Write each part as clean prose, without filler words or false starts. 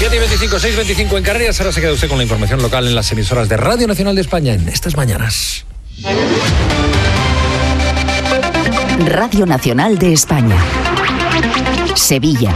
7:25, 6:25 en Canarias. Ahora se queda usted con la información local en las emisoras de Radio Nacional de España en estas mañanas. Radio Nacional de España. Sevilla.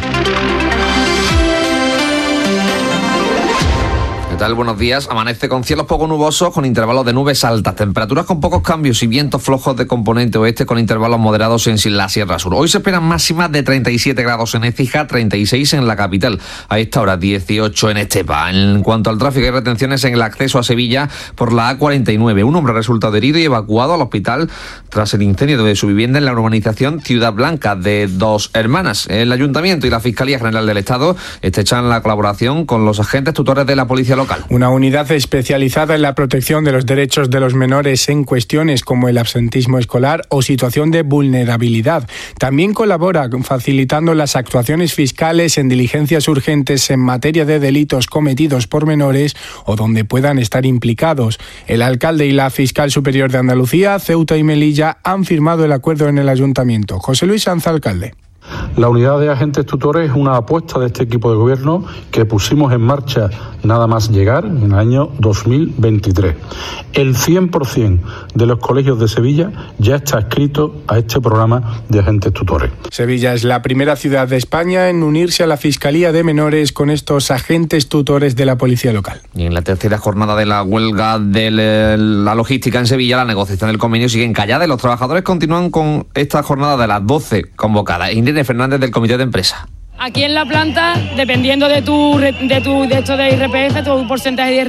¿Qué tal? Buenos días. Amanece con cielos poco nubosos, con intervalos de nubes altas, temperaturas con pocos cambios y vientos flojos de componente oeste con intervalos moderados en la Sierra Sur. Hoy se esperan máximas de 37 grados en Écija, 36 en la capital. A esta hora 18 en Estepa. En cuanto al tráfico, hay retenciones en el acceso a Sevilla por la A49. Un hombre ha resultado herido y evacuado al hospital tras el incendio de su vivienda en la urbanización Ciudad Blanca de Dos Hermanas. El Ayuntamiento y la Fiscalía General del Estado estrechan la colaboración con los agentes tutores de la Policía Local. Una unidad especializada en la protección de los derechos de los menores en cuestiones como el absentismo escolar o situación de vulnerabilidad. También colabora facilitando las actuaciones fiscales en diligencias urgentes en materia de delitos cometidos por menores o donde puedan estar implicados. El alcalde y la fiscal superior de Andalucía, Ceuta y Melilla, han firmado el acuerdo en el Ayuntamiento. José Luis Sanz, alcalde. La unidad de agentes tutores es una apuesta de este equipo de gobierno que pusimos en marcha nada más llegar en el año 2023. El 100% de los colegios de Sevilla ya está adscrito a este programa de agentes tutores. Sevilla es la primera ciudad de España en unirse a la Fiscalía de Menores con estos agentes tutores de la Policía Local. Y en la tercera jornada de la huelga de la logística en Sevilla, la negociación del convenio sigue encallada y los trabajadores continúan con esta jornada de las 12 convocadas. Irene Fernández, del Comité de Empresa. Aquí en la planta, dependiendo de esto de IRPF, tu porcentaje de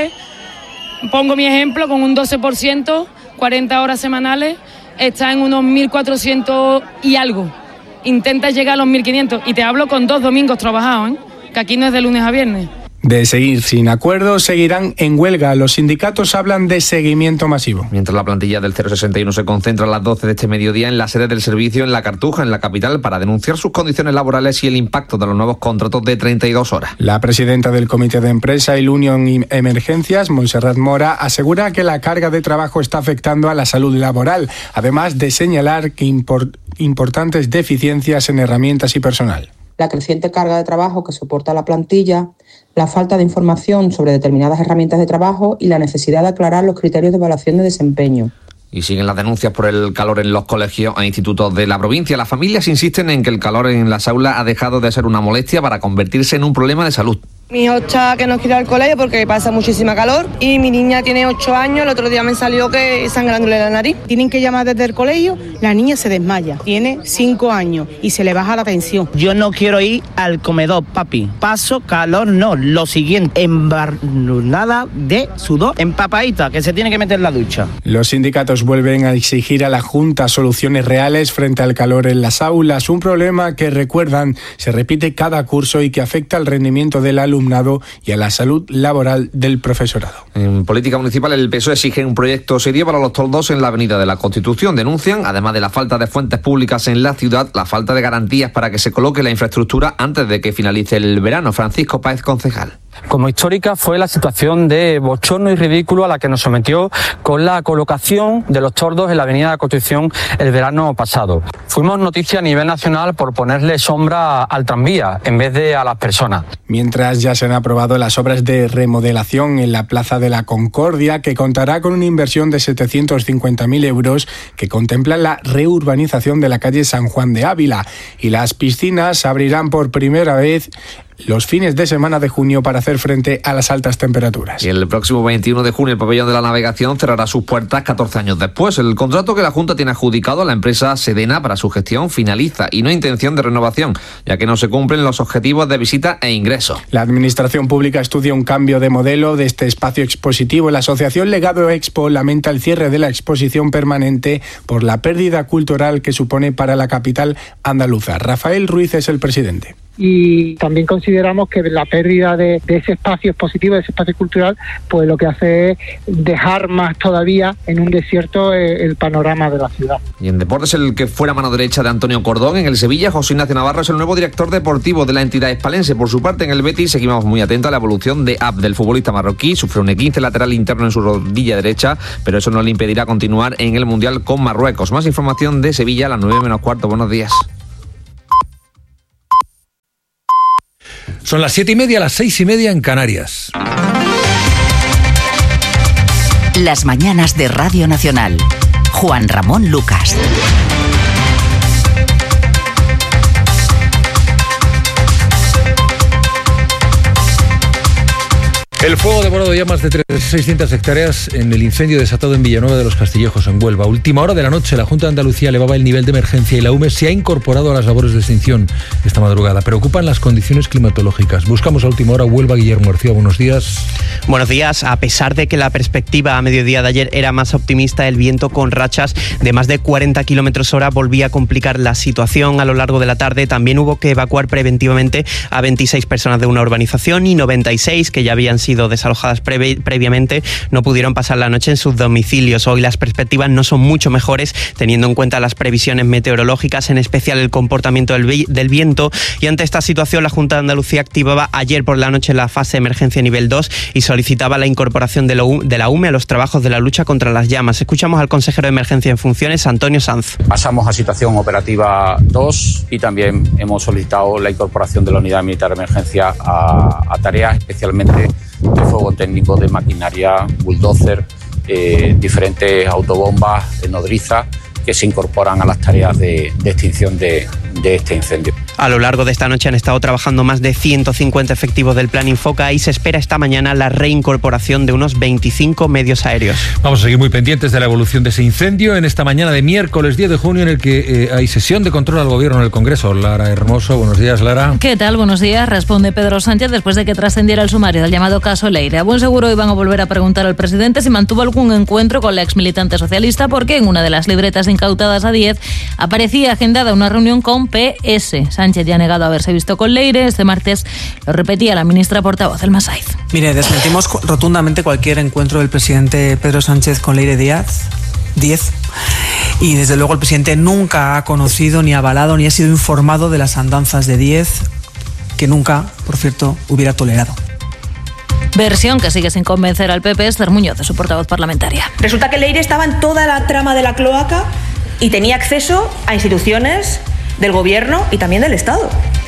IRPF, pongo mi ejemplo, con un 12%, 40 horas semanales, está en unos 1.400 y algo. Intenta llegar a los 1.500 y te hablo con 2 domingos trabajados, que aquí no es de lunes a viernes. De seguir sin acuerdo, seguirán en huelga. Los sindicatos hablan de seguimiento masivo. Mientras la plantilla del 061 se concentra a las 12 de este mediodía en la sede del servicio en La Cartuja, en la capital, para denunciar sus condiciones laborales y el impacto de los nuevos contratos de 32 horas. La presidenta del Comité de Empresa y Unión Emergencias, Montserrat Mora, asegura que la carga de trabajo está afectando a la salud laboral, además de señalar que importantes deficiencias en herramientas y personal. La creciente carga de trabajo que soporta la plantilla, la falta de información sobre determinadas herramientas de trabajo y la necesidad de aclarar los criterios de evaluación de desempeño. Y siguen las denuncias por el calor en los colegios e institutos de la provincia. Las familias insisten en que el calor en las aulas ha dejado de ser una molestia para convertirse en un problema de salud. Mi hijo está que no quiere ir al colegio porque pasa muchísima calor y mi niña tiene 8 años, el otro día me salió que sangrándole la nariz. Tienen que llamar desde el colegio, la niña se desmaya, tiene 5 años y se le baja la tensión. Yo no quiero ir al comedor, papi. Paso calor, no. Lo siguiente, embarnada de sudor, empapadita, que se tiene que meter en la ducha. Los sindicatos vuelven a exigir a la Junta soluciones reales frente al calor en las aulas, un problema que, recuerdan, se repite cada curso y que afecta al rendimiento del alumnado y a la salud laboral del profesorado. En política municipal, el PSOE exige un proyecto serio para los toldos en la Avenida de la Constitución. Denuncian, además de la falta de fuentes públicas en la ciudad, la falta de garantías para que se coloque la infraestructura antes de que finalice el verano. Francisco Páez, concejal. Como histórica fue la situación de bochorno y ridículo a la que nos sometió con la colocación de los toldos en la Avenida de la Constitución el verano pasado. Fuimos noticia a nivel nacional por ponerle sombra al tranvía en vez de a las personas. Mientras ya se han aprobado las obras de remodelación en la Plaza de la Concordia, que contará con una inversión de 750.000 euros que contempla la reurbanización de la calle San Juan de Ávila, y las piscinas abrirán por primera vez los fines de semana de junio para hacer frente a las altas temperaturas. Y el próximo 21 de junio el pabellón de la navegación cerrará sus puertas 14 años después. El contrato que la Junta tiene adjudicado a la empresa Sedena para su gestión finaliza y no hay intención de renovación, ya que no se cumplen los objetivos de visita e ingreso. La Administración Pública estudia un cambio de modelo de este espacio expositivo. La Asociación Legado Expo lamenta el cierre de la exposición permanente por la pérdida cultural que supone para la capital andaluza. Rafael Ruiz es el presidente. Y también consideramos que la pérdida de ese espacio expositivo, de ese espacio cultural, pues lo que hace es dejar más todavía en un desierto el panorama de la ciudad. Y en deportes, el que fuera mano derecha de Antonio Cordón en el Sevilla, José Ignacio Navarro, es el nuevo director deportivo de la entidad hispalense. Por su parte, en el Betis seguimos muy atentos a la evolución de Abd, del futbolista marroquí. Sufrió un esguince lateral interno en su rodilla derecha, pero eso no le impedirá continuar en el Mundial con Marruecos. Más información de Sevilla a las 9:15. Buenos días. Son las 7:30, las 6:30 en Canarias. Las mañanas de Radio Nacional. Juan Ramón Lucas. El fuego ha devorado ya más de 3.600 hectáreas en el incendio desatado en Villanueva de los Castillejos, en Huelva. Última hora de la noche, la Junta de Andalucía elevaba el nivel de emergencia y la UME se ha incorporado a las labores de extinción esta madrugada. Preocupan las condiciones climatológicas. Buscamos a última hora Huelva. Guillermo García, buenos días. Buenos días. A pesar de que la perspectiva a mediodía de ayer era más optimista, el viento con rachas de más de 40 kilómetros hora volvía a complicar la situación a lo largo de la tarde. También hubo que evacuar preventivamente a 26 personas de una urbanización y 96 que ya habían sido desalojadas previamente no pudieron pasar la noche en sus domicilios. Hoy las perspectivas no son mucho mejores, teniendo en cuenta las previsiones meteorológicas, en especial el comportamiento del viento. Y ante esta situación, la Junta de Andalucía activaba ayer por la noche la fase de emergencia nivel 2 y solicitaba la incorporación de la UME a los trabajos de la lucha contra las llamas. Escuchamos al consejero de Emergencia en funciones, Antonio Sanz. Pasamos a situación operativa 2 y también hemos solicitado la incorporación de la unidad militar de emergencia a tareas especialmente de fuego técnico, de maquinaria, bulldozer, diferentes autobombas de nodriza que se incorporan a las tareas de extinción de este incendio. A lo largo de esta noche han estado trabajando más de 150 efectivos del Plan Infoca y se espera esta mañana la reincorporación de unos 25 medios aéreos. Vamos a seguir muy pendientes de la evolución de ese incendio en esta mañana de miércoles 10 de junio en el que hay sesión de control al Gobierno en el Congreso. Lara Hermoso, buenos días, Lara. ¿Qué tal? Buenos días. Responde Pedro Sánchez después de que trascendiera el sumario del llamado caso Leire. A buen seguro iban a volver a preguntar al presidente si mantuvo algún encuentro con la exmilitante socialista, porque en una de las libretas incautadas a 10 aparecía agendada una reunión con PS. Sánchez ya ha negado haberse visto con Leire. Este martes lo repetía la ministra portavoz, Elma Saiz. Mire, desmentimos rotundamente cualquier encuentro del presidente Pedro Sánchez con Leire Díaz. 10. Y desde luego el presidente nunca ha conocido, ni avalado, ni ha sido informado de las andanzas de 10, que nunca, por cierto, hubiera tolerado. Versión que sigue sin convencer al PP, Esther Muñoz, de su portavoz parlamentaria. Resulta que Leire estaba en toda la trama de la cloaca y tenía acceso a instituciones del Gobierno y también del Estado.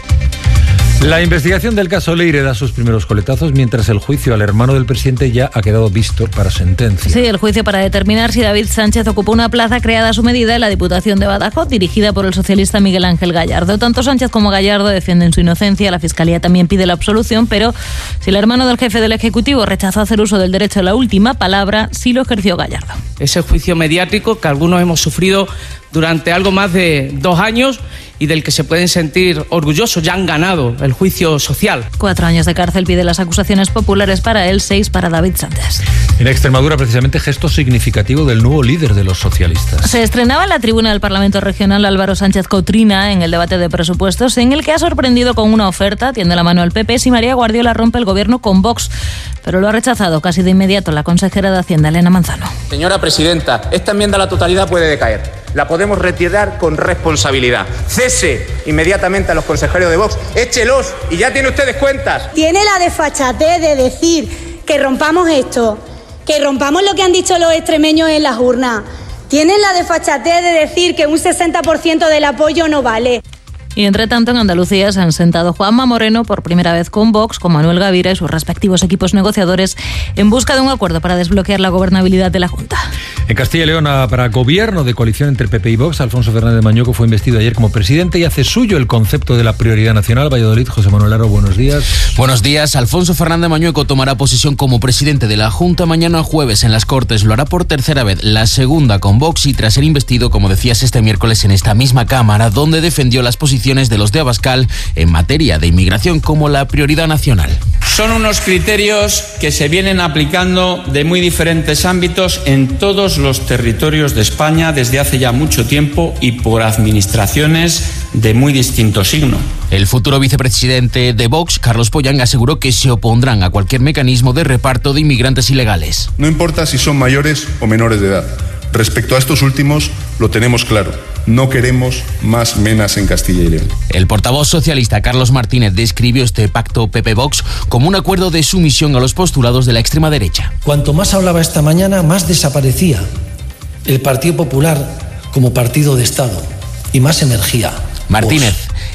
La investigación del caso Leire da sus primeros coletazos, mientras el juicio al hermano del presidente ya ha quedado visto para sentencia. Sí, el juicio para determinar si David Sánchez ocupó una plaza creada a su medida en la Diputación de Badajoz, dirigida por el socialista Miguel Ángel Gallardo. Tanto Sánchez como Gallardo defienden su inocencia. La Fiscalía también pide la absolución, pero si el hermano del jefe del Ejecutivo rechazó hacer uso del derecho a la última palabra, sí lo ejerció Gallardo. Ese juicio mediático que algunos hemos sufrido durante algo más de 2 años y del que se pueden sentir orgullosos, ya han ganado el juicio social. 4 años de cárcel pide las acusaciones populares para él, 6 para David Sánchez. En Extremadura, precisamente, gesto significativo del nuevo líder de los socialistas. Se estrenaba en la tribuna del Parlamento Regional Álvaro Sánchez Cotrina en el debate de presupuestos, en el que ha sorprendido con una oferta, tiende la mano al PP, si María Guardiola rompe el gobierno con Vox, pero lo ha rechazado casi de inmediato la consejera de Hacienda, Elena Manzano. Señora presidenta, esta enmienda a la totalidad puede decaer. La podemos retirar con responsabilidad. Cese inmediatamente a los consejeros de Vox, échelos y ya tiene ustedes cuentas. Tiene la desfachatez de decir que rompamos esto, que rompamos lo que han dicho los extremeños en las urnas. Tienen la desfachatez de decir que un 60% del apoyo no vale. Y entre tanto, en Andalucía se han sentado Juanma Moreno por primera vez con Vox, con Manuel Gavira y sus respectivos equipos negociadores en busca de un acuerdo para desbloquear la gobernabilidad de la Junta. En Castilla y León, para gobierno de coalición entre PP y Vox, Alfonso Fernández Mañueco fue investido ayer como presidente y hace suyo el concepto de la prioridad nacional. Valladolid, José Manuel Aro, buenos días. Buenos días. Alfonso Fernández Mañueco tomará posesión como presidente de la Junta mañana jueves en las Cortes. Lo hará por tercera vez, la segunda con Vox, y tras ser investido, como decías, este miércoles en esta misma Cámara, donde defendió las posiciones de los de Abascal en materia de inmigración como la prioridad nacional. Son unos criterios que se vienen aplicando de muy diferentes ámbitos en todos los territorios de España desde hace ya mucho tiempo y por administraciones de muy distinto signo. El futuro vicepresidente de Vox, Carlos Pollán, aseguró que se opondrán a cualquier mecanismo de reparto de inmigrantes ilegales. No importa si son mayores o menores de edad. Respecto a estos últimos, lo tenemos claro. No queremos más menas en Castilla y León. El portavoz socialista Carlos Martínez describió este pacto PP-Vox como un acuerdo de sumisión a los postulados de la extrema derecha. Cuanto más hablaba esta mañana, más desaparecía el Partido Popular como partido de Estado y más emergía Martínez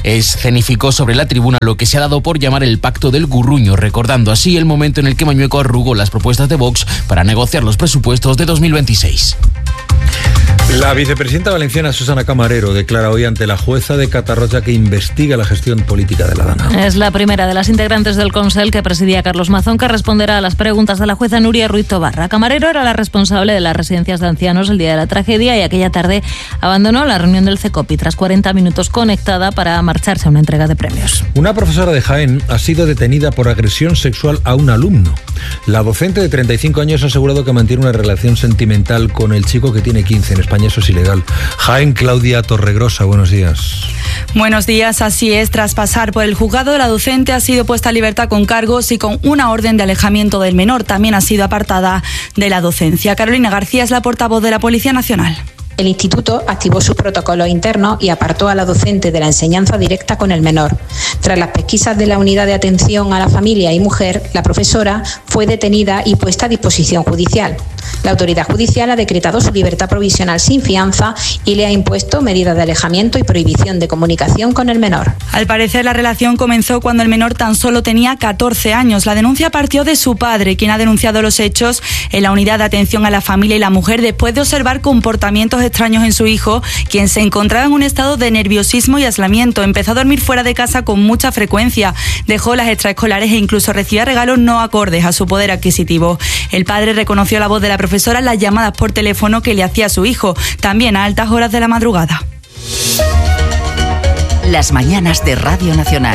escenificó sobre la tribuna lo que se ha dado por llamar el pacto del Gurruño, recordando así el momento en el que Mañueco arrugó las propuestas de Vox para negociar los presupuestos de 2026. La vicepresidenta valenciana Susana Camarero declara hoy ante la jueza de Catarroja que investiga la gestión política de la Dana. Es la primera de las integrantes del Consell que presidía Carlos Mazón que responderá a las preguntas de la jueza Núria Ruiz Tobarra. Camarero era la responsable de las residencias de ancianos el día de la tragedia y aquella tarde abandonó la reunión del CECOPI tras 40 minutos conectada para marcharse a una entrega de premios. Una profesora de Jaén ha sido detenida por agresión sexual a un alumno. La docente de 35 años ha asegurado que mantiene una relación sentimental con el chico que tiene 15. En España eso es ilegal. Jaén, Claudia Torregrosa, buenos días. Buenos días, así es. Tras pasar por el juzgado, la docente ha sido puesta a libertad con cargos y con una orden de alejamiento del menor. También ha sido apartada de la docencia. Carolina García es la portavoz de la Policía Nacional. El instituto activó sus protocolos internos y apartó a la docente de la enseñanza directa con el menor. Tras las pesquisas de la Unidad de Atención a la Familia y Mujer, la profesora fue detenida y puesta a disposición judicial. La autoridad judicial ha decretado su libertad provisional sin fianza y le ha impuesto medidas de alejamiento y prohibición de comunicación con el menor. Al parecer, la relación comenzó cuando el menor tan solo tenía 14 años. La denuncia partió de su padre, quien ha denunciado los hechos en la Unidad de Atención a la Familia y la Mujer después de observar comportamientos extraños en su hijo, quien se encontraba en un estado de nerviosismo y aislamiento. Empezó a dormir fuera de casa con mucha frecuencia, dejó las extraescolares e incluso recibía regalos no acordes a su poder adquisitivo. El padre reconoció la voz de la profesora en las llamadas por teléfono que le hacía a su hijo, también a altas horas de la madrugada. Las mañanas de Radio Nacional.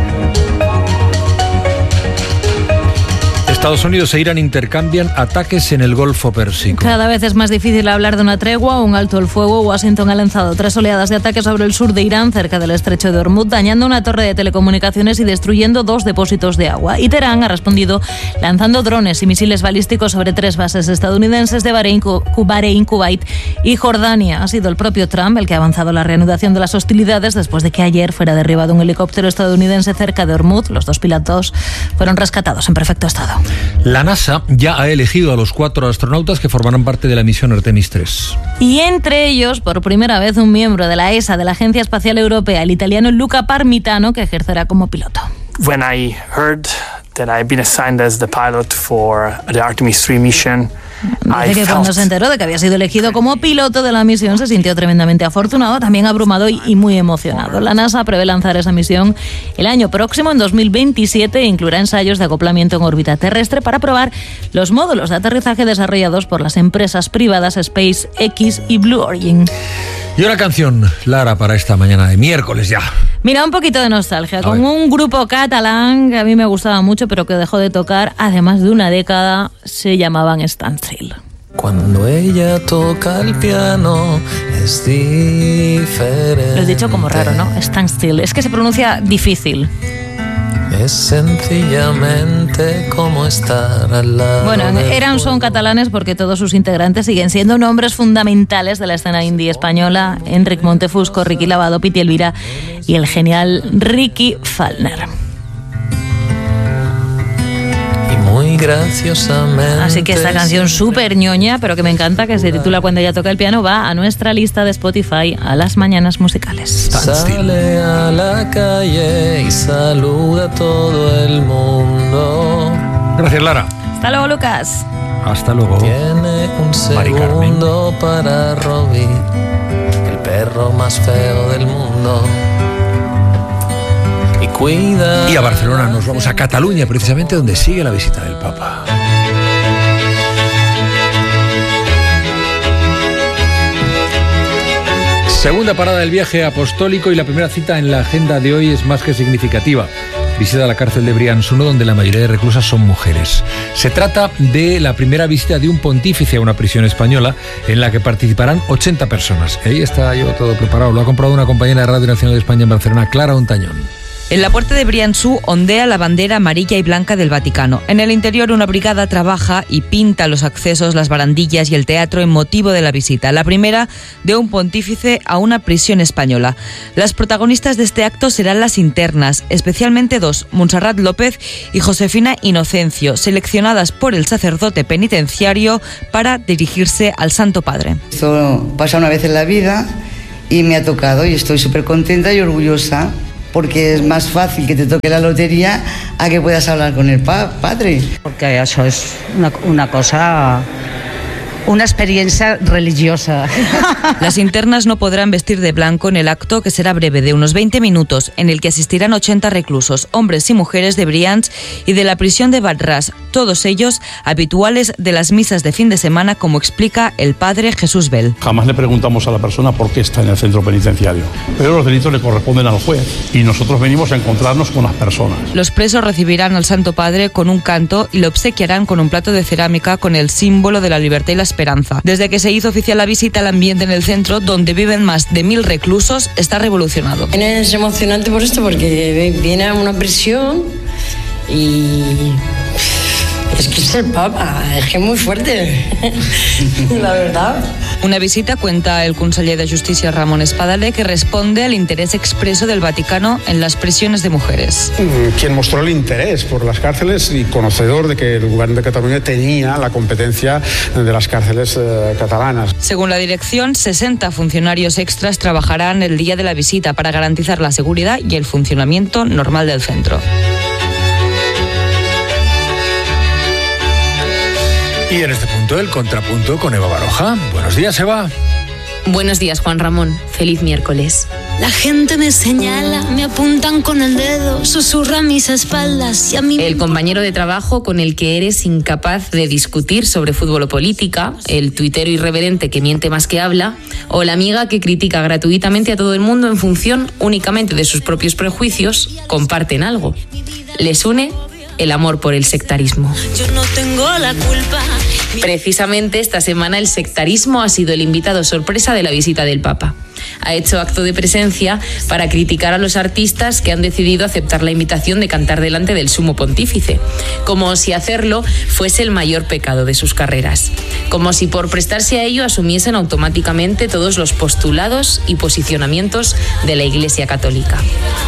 Estados Unidos e Irán intercambian ataques en el Golfo Pérsico. Cada vez es más difícil hablar de una tregua o un alto el fuego. Washington ha lanzado 3 oleadas de ataques sobre el sur de Irán, cerca del estrecho de Hormuz, dañando una torre de telecomunicaciones y destruyendo 2 depósitos de agua. Y Teherán ha respondido lanzando drones y misiles balísticos sobre 3 bases estadounidenses de Bahrein, Kuwait y Jordania. Ha sido el propio Trump el que ha avanzado la reanudación de las hostilidades después de que ayer fuera derribado un helicóptero estadounidense cerca de Hormuz. Los 2 pilotos fueron rescatados en perfecto estado. La NASA ya ha elegido a los 4 astronautas que formarán parte de la misión Artemis 3. Y entre ellos, por primera vez, un miembro de la ESA, de la Agencia Espacial Europea, el italiano Luca Parmitano, que ejercerá como piloto. When I heard that I've been assigned as the pilot for the Artemis 3 mission, dice que cuando se enteró de que había sido elegido como piloto de la misión se sintió tremendamente afortunado, también abrumado y muy emocionado. La NASA prevé lanzar esa misión el año próximo, en 2027, e incluirá ensayos de acoplamiento en órbita terrestre para probar los módulos de aterrizaje desarrollados por las empresas privadas SpaceX y Blue Origin. Y una canción, Lara, para esta mañana de miércoles ya. Mira, un poquito de nostalgia, con un grupo catalán que a mí me gustaba mucho, pero que dejó de tocar hace más de una década. Se llamaban Standstill. Cuando ella toca el piano es diferente. Lo he dicho como raro, ¿no? Standstill. Es que se pronuncia difícil. Es sencillamente como estar al lado. Bueno, son catalanes porque todos sus integrantes siguen siendo nombres fundamentales de la escena indie española. Enric Montefusco, Ricky Lavado, Piti Elvira y el genial Ricky Falkner. Muy graciosamente. Así que esta canción súper ñoña, pero que me encanta, que se titula Cuando ella toca el piano, va a nuestra lista de Spotify a las mañanas musicales. Sale a la calle y saluda a todo el mundo. Gracias, Lara. Hasta luego, Lucas. Hasta luego. Tiene un segundo para Robbie, el perro más feo del mundo. Y a Barcelona nos vamos, a Cataluña, precisamente donde sigue la visita del Papa. Segunda parada del viaje apostólico y la primera cita en la agenda de hoy es más que significativa. Visita a la cárcel de Brians-1, donde la mayoría de reclusas son mujeres. Se trata de la primera visita de un pontífice a una prisión española en la que participarán 80 personas. Ahí está yo todo preparado. Lo ha comprado una compañera de Radio Nacional de España en Barcelona, Clara Ontañón. En la puerta de Brians-1 ondea la bandera amarilla y blanca del Vaticano. En el interior, una brigada trabaja y pinta los accesos, las barandillas y el teatro en motivo de la visita. La primera de un pontífice a una prisión española. Las protagonistas de este acto serán las internas, especialmente 2, Montserrat López y Josefina Inocencio, seleccionadas por el sacerdote penitenciario para dirigirse al Santo Padre. Esto pasa una vez en la vida y me ha tocado y estoy súper contenta y orgullosa porque es más fácil que te toque la lotería a que puedas hablar con el padre. Porque eso es una cosa... una experiencia religiosa. Las internas no podrán vestir de blanco en el acto, que será breve, de unos 20 minutos, en el que asistirán 80 reclusos, hombres y mujeres de Brians y de la prisión de Badras, todos ellos habituales de las misas de fin de semana, como explica el padre Jesús Bell. Jamás le preguntamos a la persona por qué está en el centro penitenciario, pero los delitos le corresponden al juez y nosotros venimos a encontrarnos con las personas. Los presos recibirán al Santo Padre con un canto y lo obsequiarán con un plato de cerámica con el símbolo de la libertad y la esperanza. Desde que se hizo oficial la visita, el ambiente en el centro, donde viven más de 1000 reclusos, está revolucionado. Es emocionante por esto, porque viene a una prisión y es que es el Papa, es que es muy fuerte, la verdad. Una visita, cuenta el conseller de Justicia Ramón Espadaler, que responde al interés expreso del Vaticano en las prisiones de mujeres. Quien mostró el interés por las cárceles y conocedor de que el Gobierno de Cataluña tenía la competencia de las cárceles catalanas. Según la dirección, 60 funcionarios extras trabajarán el día de la visita para garantizar la seguridad y el funcionamiento normal del centro. Y en este punto, el contrapunto con Eva Baroja. Buenos días, Eva. Buenos días, Juan Ramón. Feliz miércoles. La gente me señala, me apuntan con el dedo, susurra a mis espaldas y a mí... El compañero de trabajo con el que eres incapaz de discutir sobre fútbol o política, el tuitero irreverente que miente más que habla, o la amiga que critica gratuitamente a todo el mundo en función únicamente de sus propios prejuicios, comparten algo. Les une el amor por el sectarismo. Yo no tengo la culpa. Precisamente esta semana el sectarismo ha sido el invitado sorpresa de la visita del Papa. Ha hecho acto de presencia para criticar a los artistas que han decidido aceptar la invitación de cantar delante del Sumo Pontífice, como si hacerlo fuese el mayor pecado de sus carreras, como si por prestarse a ello asumiesen automáticamente todos los postulados y posicionamientos de la Iglesia Católica.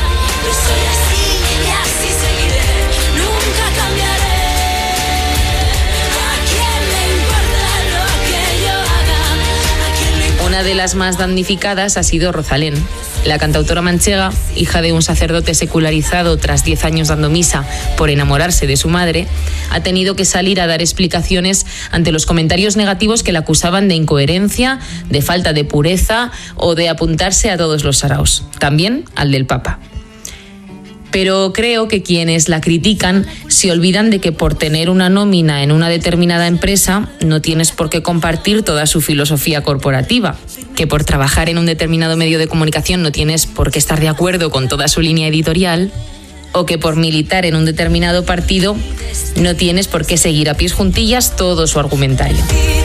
Una de las más damnificadas ha sido Rosalén. La cantautora manchega, hija de un sacerdote secularizado tras 10 años dando misa por enamorarse de su madre, ha tenido que salir a dar explicaciones ante los comentarios negativos que la acusaban de incoherencia, de falta de pureza o de apuntarse a todos los saraos, también al del Papa. Pero creo que quienes la critican se olvidan de que por tener una nómina en una determinada empresa no tienes por qué compartir toda su filosofía corporativa, que por trabajar en un determinado medio de comunicación no tienes por qué estar de acuerdo con toda su línea editorial, o que por militar en un determinado partido no tienes por qué seguir a pies juntillas todo su argumentario.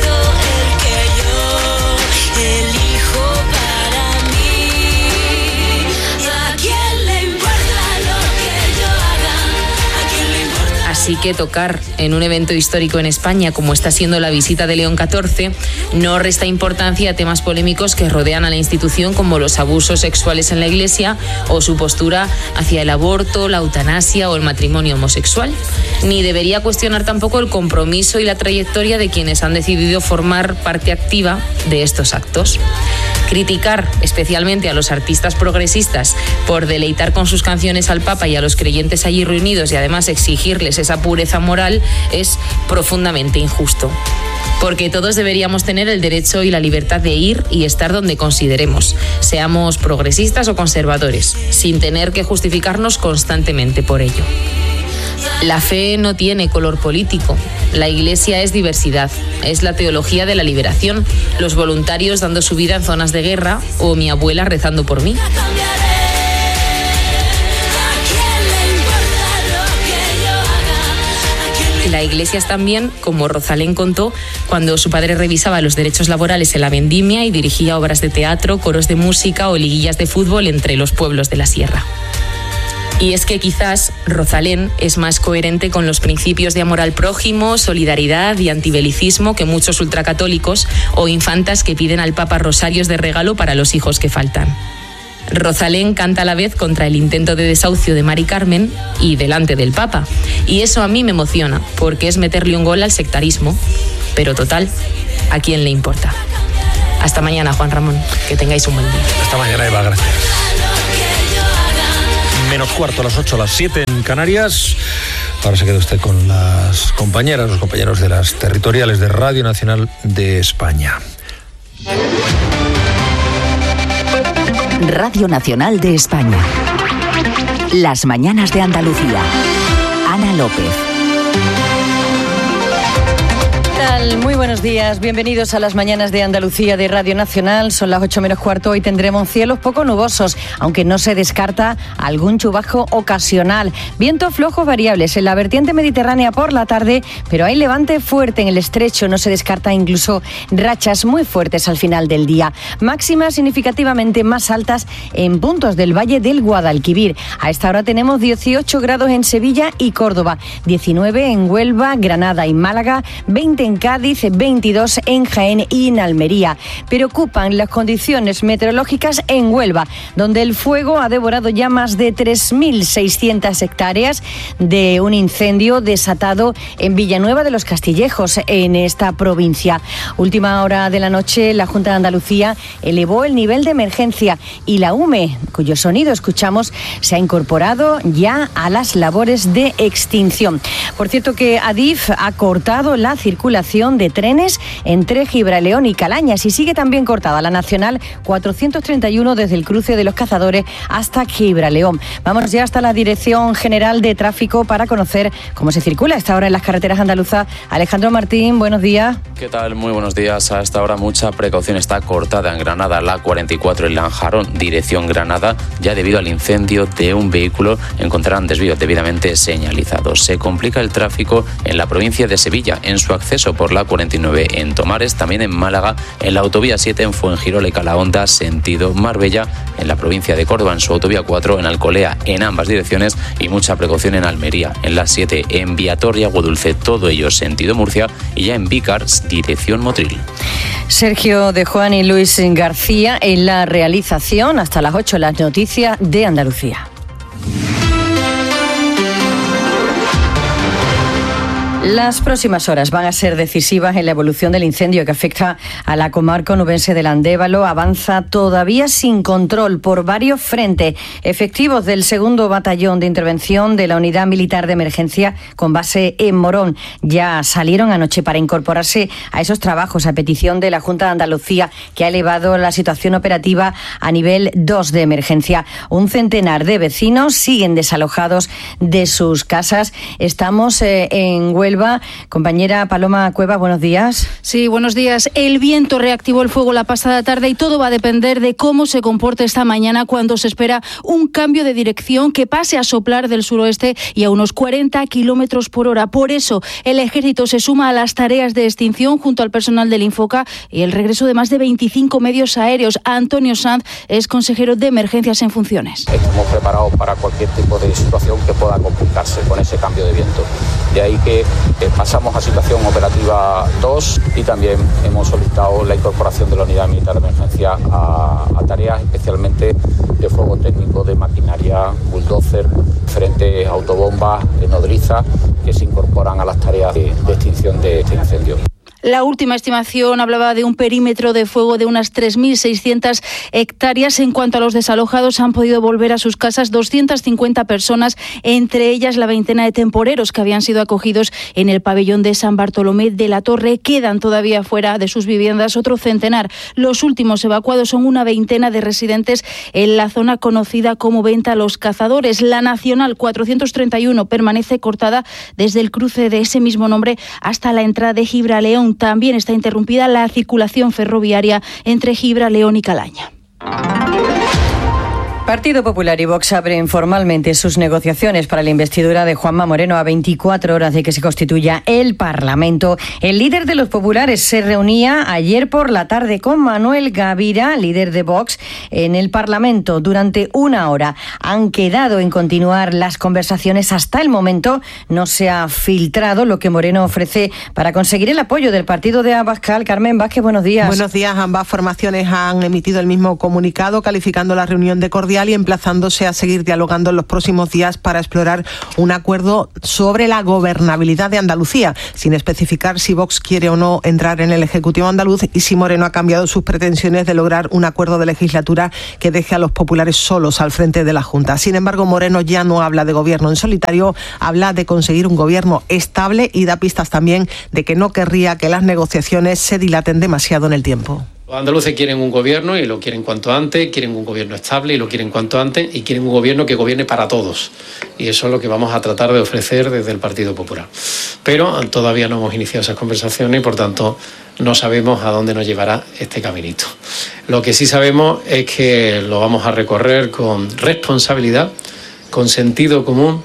Así que tocar en un evento histórico en España, como está siendo la visita de León XIV, no resta importancia a temas polémicos que rodean a la institución, como los abusos sexuales en la Iglesia o su postura hacia el aborto, la eutanasia o el matrimonio homosexual. Ni debería cuestionar tampoco el compromiso y la trayectoria de quienes han decidido formar parte activa de estos actos. Criticar especialmente a los artistas progresistas por deleitar con sus canciones al Papa y a los creyentes allí reunidos, y además exigirles esa pureza moral, es profundamente injusto. Porque todos deberíamos tener el derecho y la libertad de ir y estar donde consideremos, seamos progresistas o conservadores, sin tener que justificarnos constantemente por ello. La fe no tiene color político. La Iglesia es diversidad. Es la teología de la liberación, los voluntarios dando su vida en zonas de guerra o mi abuela rezando por mí. La Iglesia es también, como Rosalén contó, cuando su padre revisaba los derechos laborales en la vendimia y dirigía obras de teatro, coros de música o liguillas de fútbol entre los pueblos de la sierra. Y es que quizás Rosalén es más coherente con los principios de amor al prójimo, solidaridad y antibelicismo que muchos ultracatólicos o infantas que piden al Papa rosarios de regalo para los hijos que faltan. Rosalén canta a la vez contra el intento de desahucio de Mari Carmen y delante del Papa. Y eso a mí me emociona, porque es meterle un gol al sectarismo. Pero total, ¿a quién le importa? Hasta mañana, Juan Ramón. Que tengáis un buen día. Hasta mañana, Eva. Gracias. menos cuarto, a las 8, a las 7 en Canarias. Ahora se queda usted con las compañeras, los compañeros de las territoriales de Radio Nacional de España. Radio Nacional de España. Las mañanas de Andalucía. Ana López. Muy buenos días, bienvenidos a las mañanas de Andalucía de Radio Nacional. Son las 8 menos cuarto. Hoy tendremos cielos poco nubosos, aunque no se descarta algún chubasco ocasional. Vientos flojos variables en la vertiente mediterránea por la tarde, pero hay levante fuerte en el estrecho. No se descarta incluso rachas muy fuertes al final del día. Máximas significativamente más altas en puntos del Valle del Guadalquivir. A esta hora tenemos 18 grados en Sevilla y Córdoba, 19 en Huelva, Granada y Málaga, 20 en Cádiz, 22 en Jaén y en Almería. Preocupan las condiciones meteorológicas en Huelva, donde el fuego ha devorado ya más de 3.600 hectáreas de un incendio desatado en Villanueva de los Castillejos, en esta provincia. Última hora de la noche, la Junta de Andalucía elevó el nivel de emergencia y la UME, cuyo sonido escuchamos, se ha incorporado ya a las labores de extinción. Por cierto que Adif ha cortado la circulación de trenes entre Gibraleón y Calañas y sigue también cortada la Nacional 431 desde el cruce de Los Cazadores hasta Gibraleón. Vamos ya hasta la Dirección General de Tráfico para conocer cómo se circula a esta hora en las carreteras andaluzas. Alejandro Martín, buenos días. ¿Qué tal? Muy buenos días. A esta hora mucha precaución. Está cortada en Granada la 44 en Lanjarón, dirección Granada, ya debido al incendio de un vehículo. Encontrarán desvíos debidamente señalizados. Se complica el tráfico en la provincia de Sevilla, en su acceso por la 49 en Tomares, también en Málaga, en la autovía 7 en Fuengirola y Calahonda, sentido Marbella, en la provincia de Córdoba, en su autovía 4 en Alcolea, en ambas direcciones, y mucha precaución en Almería, en la 7 en Viator y Aguadulce, todo ello sentido Murcia, y ya en Vícars, dirección Motril. Sergio de Juan y Luis García en la realización. Hasta las 8 las noticias de Andalucía. Las próximas horas van a ser decisivas en la evolución del incendio que afecta a la comarca onubense del Andévalo. Avanza todavía sin control por varios frentes. Efectivos del 2º Batallón de Intervención de la Unidad Militar de Emergencia con base en Morón ya salieron anoche para incorporarse a esos trabajos a petición de la Junta de Andalucía, que ha elevado la situación operativa a nivel 2 de emergencia. Un centenar de vecinos siguen desalojados de sus casas. Estamos en Huelva. Compañera Paloma Cuevas, buenos días. Sí, buenos días. El viento reactivó el fuego la pasada tarde y todo va a depender de cómo se comporte esta mañana, cuando se espera un cambio de dirección que pase a soplar del suroeste y a unos 40 kilómetros por hora. Por eso, el Ejército se suma a las tareas de extinción junto al personal del Infoca y el regreso de más de 25 medios aéreos. Antonio Sanz es consejero de Emergencias en funciones. Estamos preparados para cualquier tipo de situación que pueda complicarse con ese cambio de viento. De ahí que pasamos a situación operativa 2 y también hemos solicitado la incorporación de la Unidad Militar de Emergencia a tareas especialmente de fuego técnico, de maquinaria, bulldozer, diferentes autobombas, nodriza, que se incorporan a las tareas de extinción de este incendio. La última estimación hablaba de un perímetro de fuego de unas 3.600 hectáreas. En cuanto a los desalojados, han podido volver a sus casas 250 personas, entre ellas la veintena de temporeros que habían sido acogidos en el pabellón de San Bartolomé de la Torre. Quedan todavía fuera de sus viviendas otro centenar. Los últimos evacuados son una veintena de residentes en la zona conocida como Venta Los Cazadores. La Nacional 431 permanece cortada desde el cruce de ese mismo nombre hasta la entrada de Gibraleón. También está interrumpida la circulación ferroviaria entre Gibraleón y Calaña. Partido Popular y Vox abren formalmente sus negociaciones para la investidura de Juanma Moreno a 24 horas de que se constituya el Parlamento. El líder de los populares se reunía ayer por la tarde con Manuel Gavira, líder de Vox, en el Parlamento durante una hora. Han quedado en continuar las conversaciones. Hasta el momento no se ha filtrado lo que Moreno ofrece para conseguir el apoyo del partido de Abascal. Carmen Vázquez, buenos días. Buenos días. Ambas formaciones han emitido el mismo comunicado calificando la reunión de coordinación cordial y emplazándose a seguir dialogando en los próximos días para explorar un acuerdo sobre la gobernabilidad de Andalucía, sin especificar si Vox quiere o no entrar en el Ejecutivo andaluz y si Moreno ha cambiado sus pretensiones de lograr un acuerdo de legislatura que deje a los populares solos al frente de la Junta. Sin embargo, Moreno ya no habla de gobierno en solitario, habla de conseguir un gobierno estable y da pistas también de que no querría que las negociaciones se dilaten demasiado en el tiempo. Los andaluces quieren un gobierno y lo quieren cuanto antes, quieren un gobierno estable y lo quieren cuanto antes, y quieren un gobierno que gobierne para todos. Y eso es lo que vamos a tratar de ofrecer desde el Partido Popular. Pero todavía no hemos iniciado esas conversaciones y, por tanto, no sabemos a dónde nos llevará este caminito. Lo que sí sabemos es que lo vamos a recorrer con responsabilidad, con sentido común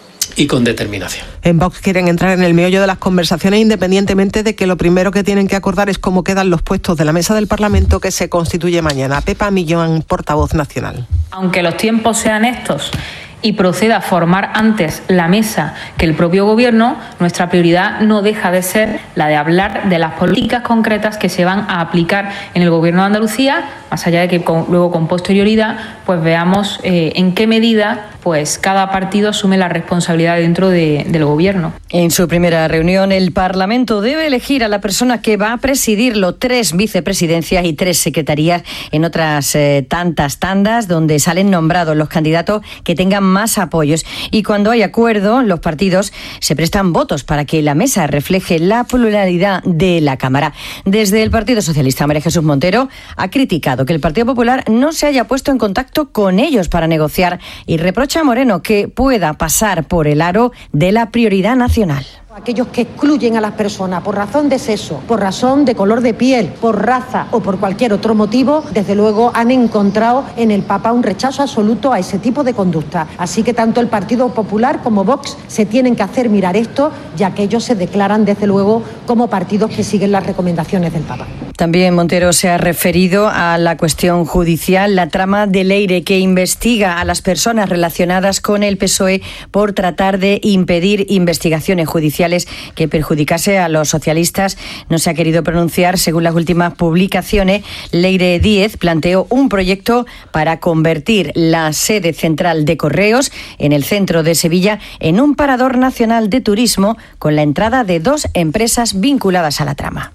y con determinación. En Vox quieren entrar en el meollo de las conversaciones, independientemente de que lo primero que tienen que acordar es cómo quedan los puestos de la mesa del Parlamento que se constituye mañana. Pepa Millón, portavoz nacional. Aunque los tiempos sean estos y proceda a formar antes la mesa que el propio Gobierno, nuestra prioridad no deja de ser la de hablar de las políticas concretas que se van a aplicar en el Gobierno de Andalucía, más allá de que luego con posterioridad pues veamos en qué medida pues cada partido asume la responsabilidad dentro del Gobierno. En su primera reunión, el Parlamento debe elegir a la persona que va a presidirlo, 3 vicepresidencias y 3 secretarías en otras tantas tandas donde salen nombrados los candidatos que tengan más apoyos. Y cuando hay acuerdo, los partidos se prestan votos para que la mesa refleje la pluralidad de la Cámara. Desde el Partido Socialista, María Jesús Montero ha criticado que el Partido Popular no se haya puesto en contacto con ellos para negociar y reprocha a Moreno que pueda pasar por el aro de la prioridad nacional. Aquellos que excluyen a las personas por razón de sexo, por razón de color de piel, por raza o por cualquier otro motivo, desde luego han encontrado en el Papa un rechazo absoluto a ese tipo de conducta. Así que tanto el Partido Popular como Vox se tienen que hacer mirar esto, ya que ellos se declaran desde luego como partidos que siguen las recomendaciones del Papa. También Montero se ha referido a la cuestión judicial, la trama de Leire que investiga a las personas relacionadas con el PSOE por tratar de impedir investigaciones judiciales que perjudicase a los socialistas. No se ha querido pronunciar. Según las últimas publicaciones, Leire Díez planteó un proyecto para convertir la sede central de Correos en el centro de Sevilla en un parador nacional de turismo con la entrada de 2 empresas vinculadas a la trama.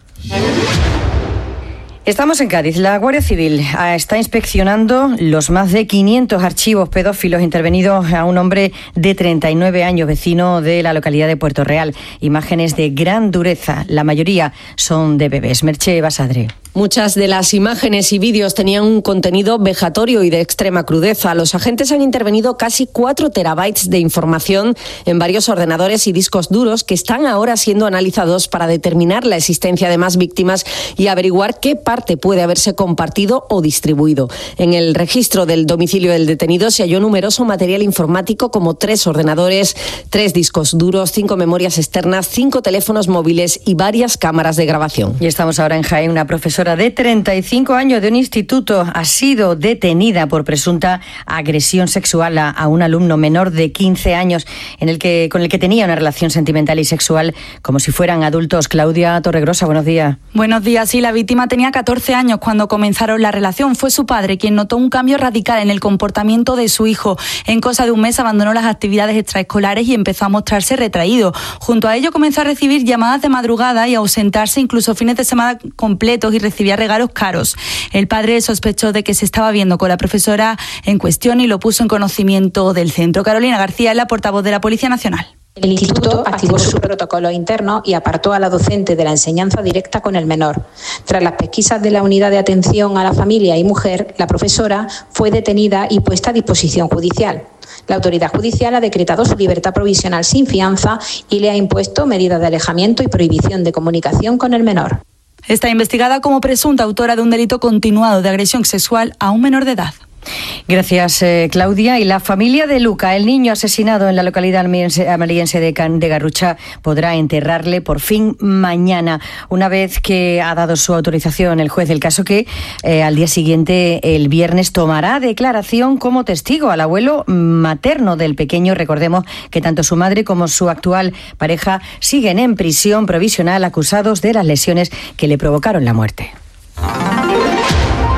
Estamos en Cádiz. La Guardia Civil está inspeccionando los más de 500 archivos pedófilos intervenidos a un hombre de 39 años, vecino de la localidad de Puerto Real. Imágenes de gran dureza. La mayoría son de bebés. Merche Basadre. Muchas de las imágenes y vídeos tenían un contenido vejatorio y de extrema crudeza. Los agentes han intervenido casi 4 terabytes de información en varios ordenadores y discos duros que están ahora siendo analizados para determinar la existencia de más víctimas y averiguar qué parte puede haberse compartido o distribuido. En el registro del domicilio del detenido se halló numeroso material informático como 3 ordenadores, 3 discos duros, 5 memorias externas, 5 teléfonos móviles y varias cámaras de grabación. Y estamos ahora en Jaén. Una profesora de 35 años de un instituto ha sido detenida por presunta agresión sexual a un alumno menor de 15 años con el que tenía una relación sentimental y sexual como si fueran adultos. Claudia Torregrosa, buenos días. Buenos días. Sí, la víctima tenía 14 años cuando comenzaron la relación. Fue su padre quien notó un cambio radical en el comportamiento de su hijo. En cosa de un mes abandonó las actividades extraescolares y empezó a mostrarse retraído. Junto a ello comenzó a recibir llamadas de madrugada y a ausentarse incluso fines de semana completos y recibía regalos caros. El padre sospechó de que se estaba viendo con la profesora en cuestión y lo puso en conocimiento del centro. Carolina García es la portavoz de la Policía Nacional. El instituto activó su protocolo interno y apartó a la docente de la enseñanza directa con el menor. Tras las pesquisas de la Unidad de Atención a la Familia y Mujer, la profesora fue detenida y puesta a disposición judicial. La autoridad judicial ha decretado su libertad provisional sin fianza y le ha impuesto medidas de alejamiento y prohibición de comunicación con el menor. Está investigada como presunta autora de un delito continuado de agresión sexual a un menor de edad. Gracias, Claudia. Y la familia de Luca, el niño asesinado en la localidad almeriense de Garrucha, podrá enterrarle por fin mañana, una vez que ha dado su autorización el juez del caso, que al día siguiente, el viernes, tomará declaración como testigo al abuelo materno del pequeño. Recordemos que tanto su madre como su actual pareja siguen en prisión provisional acusados de las lesiones que le provocaron la muerte.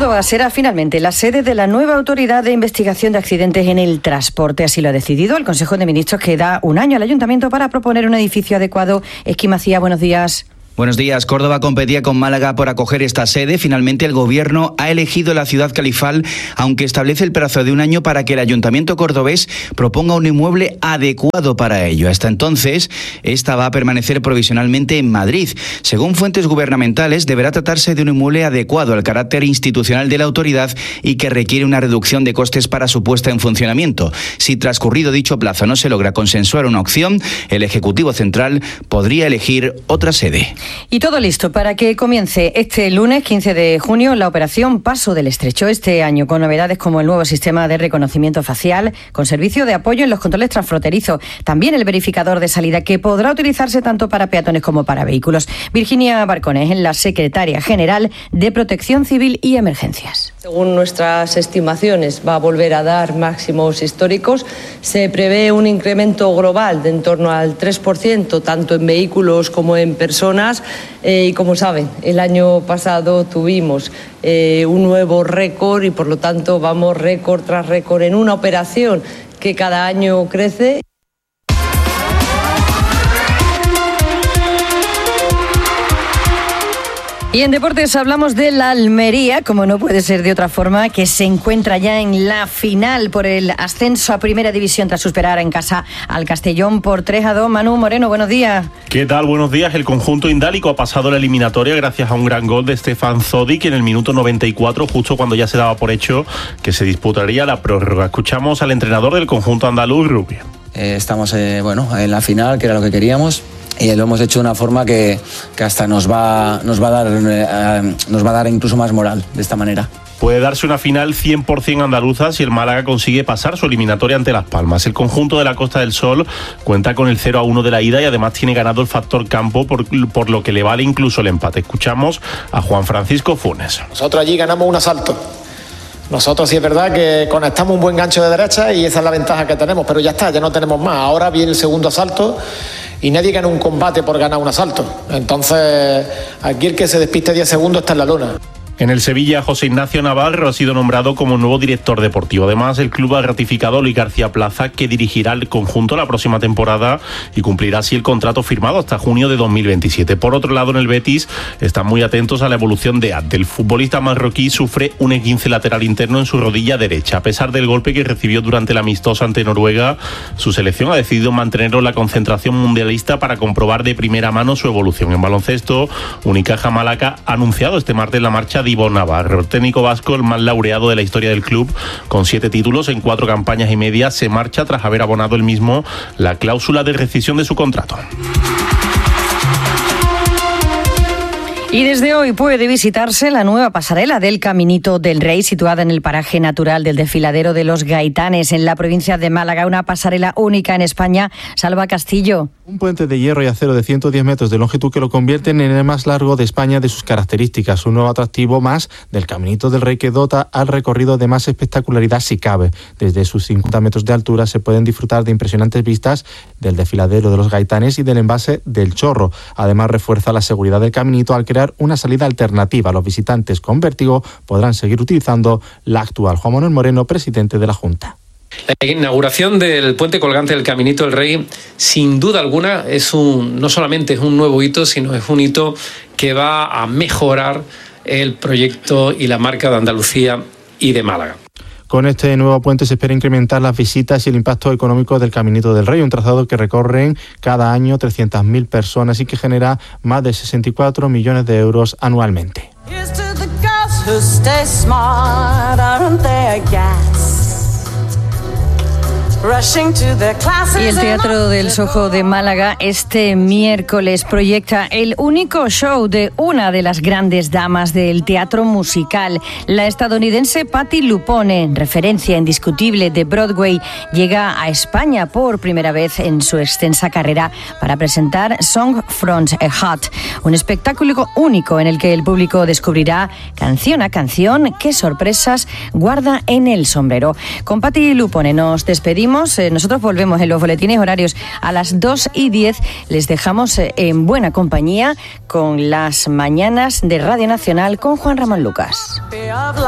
Córdoba será finalmente la sede de la nueva Autoridad de Investigación de Accidentes en el Transporte. Así lo ha decidido el Consejo de Ministros, que da un año al Ayuntamiento para proponer un edificio adecuado. Esqui Macía, buenos días. Buenos días. Córdoba competía con Málaga por acoger esta sede. Finalmente el Gobierno ha elegido la ciudad califal, aunque establece el plazo de un año para que el Ayuntamiento cordobés proponga un inmueble adecuado para ello. Hasta entonces, esta va a permanecer provisionalmente en Madrid. Según fuentes gubernamentales, deberá tratarse de un inmueble adecuado al carácter institucional de la autoridad y que requiere una reducción de costes para su puesta en funcionamiento. Si transcurrido dicho plazo no se logra consensuar una opción, el Ejecutivo Central podría elegir otra sede. Y todo listo para que comience este lunes 15 de junio la operación Paso del Estrecho, este año con novedades como el nuevo sistema de reconocimiento facial con servicio de apoyo en los controles transfronterizos, también el verificador de salida que podrá utilizarse tanto para peatones como para vehículos. Virginia Barcones es la secretaria general de Protección Civil y Emergencias. Según nuestras estimaciones, va a volver a dar máximos históricos. Se prevé un incremento global de en torno al 3%, tanto en vehículos como en personas. Y como saben, el año pasado tuvimos un nuevo récord y por lo tanto vamos récord tras récord en una operación que cada año crece. Y en deportes hablamos de la Almería, como no puede ser de otra forma, que se encuentra ya en la final por el ascenso a Primera División tras superar en casa al Castellón por 3-2. Manu Moreno, buenos días. ¿Qué tal? Buenos días. El conjunto indálico ha pasado la eliminatoria gracias a un gran gol de Stefan Zodic en el minuto 94, justo cuando ya se daba por hecho que se disputaría la prórroga. Escuchamos al entrenador del conjunto andaluz, Rubio. Estamos en la final, que era lo que queríamos. Y lo hemos hecho de una forma que hasta nos va a dar incluso más moral de esta manera. Puede darse una final 100% andaluza si el Málaga consigue pasar su eliminatoria ante Las Palmas. El conjunto de la Costa del Sol cuenta con el 0-1 de la ida y además tiene ganado el factor campo, por lo que le vale incluso el empate. Escuchamos a Juan Francisco Funes. Nosotros allí ganamos un asalto. Nosotros sí es verdad que conectamos un buen gancho de derecha y esa es la ventaja que tenemos, pero ya está, ya no tenemos más. Ahora viene el segundo asalto y nadie gana un combate por ganar un asalto. Entonces, aquí el que se despiste 10 segundos está en la lona. En el Sevilla, José Ignacio Navarro ha sido nombrado como nuevo director deportivo. Además, el club ha ratificado a Luis García Plaza, que dirigirá el conjunto la próxima temporada y cumplirá así el contrato firmado hasta junio de 2027. Por otro lado, en el Betis están muy atentos a la evolución de Abdel. El futbolista marroquí sufre un esguince lateral interno en su rodilla derecha. A pesar del golpe que recibió durante la amistosa ante Noruega, su selección ha decidido mantenerlo en la concentración mundialista para comprobar de primera mano su evolución. En baloncesto, Unicaja Málaga ha anunciado este martes la marcha de Ivo Navarro, el técnico vasco, el más laureado de la historia del club, con 7 títulos en 4 campañas y media, se marcha tras haber abonado él mismo la cláusula de rescisión de su contrato. Y desde hoy puede visitarse la nueva pasarela del Caminito del Rey, situada en el paraje natural del desfiladero de los Gaitanes, en la provincia de Málaga, una pasarela única en España. Salva Castillo. Un puente de hierro y acero de 110 metros de longitud que lo convierten en el más largo de España de sus características, un nuevo atractivo más del Caminito del Rey que dota al recorrido de más espectacularidad si cabe. Desde sus 50 metros de altura se pueden disfrutar de impresionantes vistas del desfiladero de los Gaitanes y del embalse del Chorro. Además, refuerza la seguridad del Caminito al crear una salida alternativa. Los visitantes con vértigo podrán seguir utilizando la actual. Juan Manuel Moreno, presidente de la Junta. La inauguración del puente colgante del Caminito del Rey, sin duda alguna, no solamente es un nuevo hito, sino es un hito que va a mejorar el proyecto y la marca de Andalucía y de Málaga. Con este nuevo puente se espera incrementar las visitas y el impacto económico del Caminito del Rey, un trazado que recorren cada año 300.000 personas y que genera más de 64 millones de euros anualmente. Y el Teatro del Sojo de Málaga este miércoles proyecta el único show de una de las grandes damas del teatro musical. La estadounidense Patti LuPone, referencia indiscutible de Broadway, llega a España por primera vez en su extensa carrera para presentar Song from a Heart, un espectáculo único en el que el público descubrirá canción a canción qué sorpresas guarda en el sombrero. Con Patti LuPone nos despedimos. Nosotros volvemos en los boletines horarios a las 2:10. Les dejamos en buena compañía con las mañanas de Radio Nacional con Juan Ramón Lucas.